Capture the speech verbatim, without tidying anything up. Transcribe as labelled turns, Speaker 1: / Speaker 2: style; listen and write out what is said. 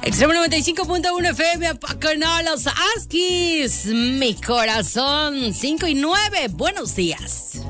Speaker 1: Extremo noventa y cinco punto uno F M, Pacono, los Askis, mi corazón, cinco y nueve, buenos días.